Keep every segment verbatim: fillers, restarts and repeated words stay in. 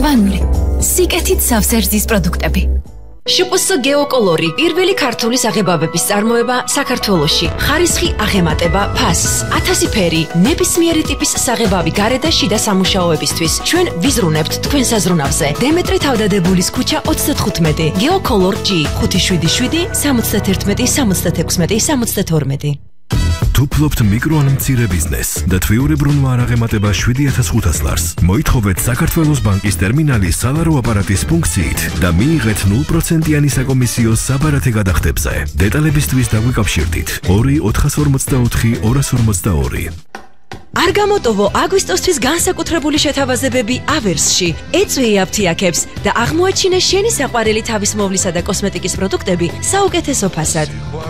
მწვანული, სიკეთით სავსე რძის პროდუქტები. შპს გეოკოლორი პირველი ქართული საღებავების წარმოება საქართველოში. ხარისხი აღემატება ფასს. ათასი ფერი, ნებისმიერი ტიპის საღებავი გარე და შიდა სამუშაოებისთვის. ჩვენ ვიზრუნებთ თქვენ საზრუნავზე. დემეტრე თავდადებულის ქუჩა ოცდათხუთმეტი. გეოკოლორ ჯი ხუთი შვიდი შვიდი სამოცდაერთმეტი სამოცდათექვსმეტი სამოცდათორმეტი. თუ ფლობთ მიკრო ან მცირე ბიზნესს და თვიურებრუნვა არ აღემატება შვიდი ათას ხუთას ლარს, მოითხოვეთ საქართველოს ბანკის ტერმინალი სალარო აპარატის ფუნქციით და მიიღეთ ნულ პროცენტიანი საკომისიო საბარათე გადახდებზე. დეტალებისთვის დაგვიკავშირდით ორი ოთხას ორმოცდაოთხი ორას ორმოცდაორი. არ გამოტოვო აგვისტოსთვის განსაკუთრებული შეთავაზებები ავერსში. ეწვი აფთიაქებს და აღმოაჩინე შენი საყვარელი თავისმოვლისა და კოსმეტიკის პროდუქტები საუკეთესო ფასად.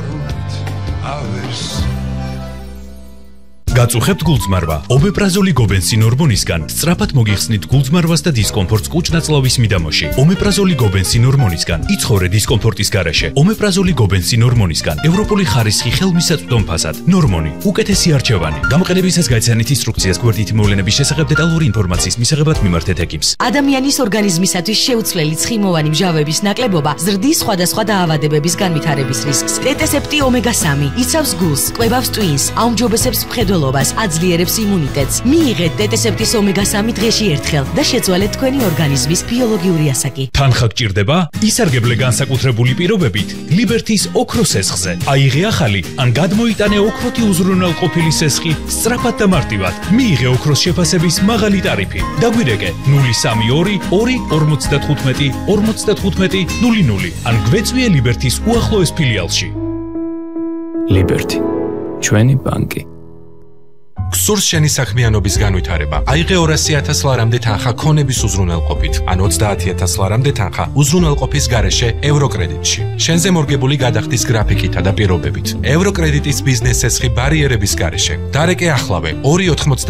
გაწუხებთ გულწმარვა. ომეპრაზოლი გობენსინ ორმონისგან სწრაფად მოგიხსნით გულწმარვას და დისკომფორტს კუჭ-ნაწლავის მიდამოში. ომეპრაზოლი გობენსინ ორმონისგან იცხოვრე დისკომფორტის გარეშე. ომეპრაზოლი გობენსინ ორმონისგან ევროპული ხარისხი ხელმისაწვდომ ფასად. ნორმონი უკეთესი არჩევანი. გამოყენებისას გაიცანით ინსტრუქციას გვერდითი მოვლენების შესახებ დეტალური ინფორმაციის მისაღებად მიმართეთ ექიმს. ადამიანის ორგანიზმისათვის შეუცვლელი ცხიმოვანი მჟავების ნაკლებობა ზრდის სხვადასხვა დაავადებების განვითარების რისკს. ტეტესეპტი ომეგა სამი იცავს გულს, კვებავს ტვინს, აუმჯობესებს მხედველობას, აძლიერებს იმუნიტეტს. მიიღეთ ტეტესეპტის ომეგა სამი დღეში ერთხელ და შეცვალეთ თქვენი ორგანიზმის ბიოლოგიური ასაკი. თანხა გჭირდება? ისარგებლე განსაკუთრებული პირობებით ლიბერთის ოქროს სესხზე. აიღე ახალი ან გადმოიტანე ოქროთი უზრუნველყოფილი სესხი სწრაფად და მარტივად. მიიღე ოქროს შეფასების მაღალი ტარიფი. დაგვირეკე ნული სამი ორი ორი ორმოცდათხუთმეტი ორმოცდათხუთმეტი ნული ნული ან გვეწვიე ლიბერთის უახლოეს ფილიალში. ლიბერთი, ჩვენი ბანკი. გსურს შენი საქმიანობის განვითარება. აიღე ორასი ათას ლარამდე თანხა ქონების უზრუნველყოფით, ან ოცდაათი ათას ლარამდე თანხა უზრუნველყოფის გარეშე ევროკრედიტში. შენზე მორგებული გადახდის გრაფიკითა და პირობებით. ევროკრედიტის ბიზნეს სესხი ბარიერების გარეშე. დარეკე ახლავე ორი ოთხმოცდაათი